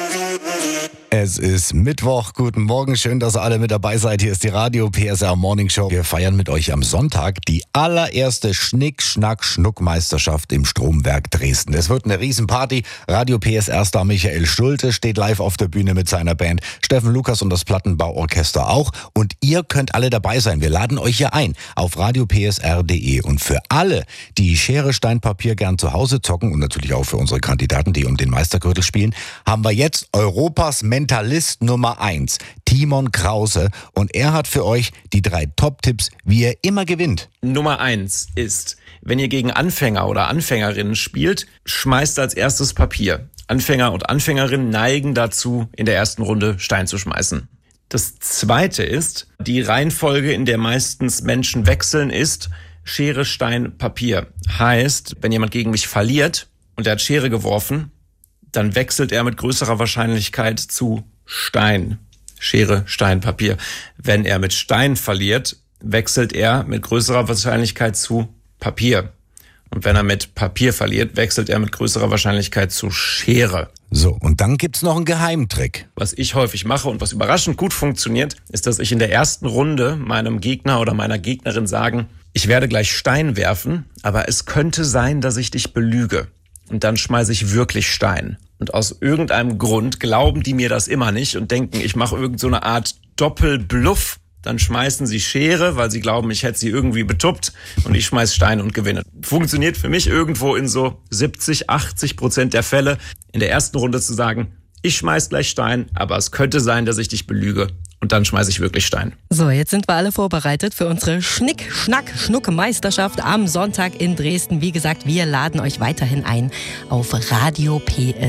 Es ist Mittwoch. Guten Morgen. Schön, dass ihr alle mit dabei seid. Hier ist die Radio PSR Morning Show. Wir feiern mit euch am Sonntag die allererste Schnick-Schnack-Schnuck-Meisterschaft im Stromwerk Dresden. Es wird eine Riesenparty. Radio PSR-Star Michael Schulte steht live auf der Bühne mit seiner Band. Steffen Lukas und das Plattenbauorchester auch. Und ihr könnt alle dabei sein. Wir laden euch hier ein auf radiopsr.de. Und für alle, die Schere, Stein, Papier gern zu Hause zocken und natürlich auch für unsere Kandidaten, die um den Meistergürtel spielen, haben wir jetzt Europas Mentalist Nummer 1, Timon Krause. Und er hat für euch die 3 Top-Tipps, wie ihr immer gewinnt. Nummer 1 ist, wenn ihr gegen Anfänger oder Anfängerinnen spielt, schmeißt als erstes Papier. Anfänger und Anfängerinnen neigen dazu, in der ersten Runde Stein zu schmeißen. Das zweite ist, die Reihenfolge, in der meistens Menschen wechseln, ist Schere, Stein, Papier. Heißt, wenn jemand gegen mich verliert und er hat Schere geworfen, dann wechselt er mit größerer Wahrscheinlichkeit zu Stein. Schere, Stein, Papier. Wenn er mit Stein verliert, wechselt er mit größerer Wahrscheinlichkeit zu Papier. Und wenn er mit Papier verliert, wechselt er mit größerer Wahrscheinlichkeit zu Schere. So, und dann gibt's noch einen Geheimtrick. Was ich häufig mache und was überraschend gut funktioniert, ist, dass ich in der ersten Runde meinem Gegner oder meiner Gegnerin sage, ich werde gleich Stein werfen, aber es könnte sein, dass ich dich belüge. Und dann schmeiße ich wirklich Stein. Und aus irgendeinem Grund glauben die mir das immer nicht und denken, ich mache irgend so eine Art Doppelbluff. Dann schmeißen sie Schere, weil sie glauben, ich hätte sie irgendwie betuppt und ich schmeiß Stein und gewinne. Funktioniert für mich irgendwo in so 70-80% der Fälle, in der ersten Runde zu sagen, ich schmeiß gleich Stein, aber es könnte sein, dass ich dich belüge. Und dann schmeiße ich wirklich Stein. So, jetzt sind wir alle vorbereitet für unsere Schnick-Schnack-Schnuck-Meisterschaft am Sonntag in Dresden. Wie gesagt, wir laden euch weiterhin ein auf Radio PS.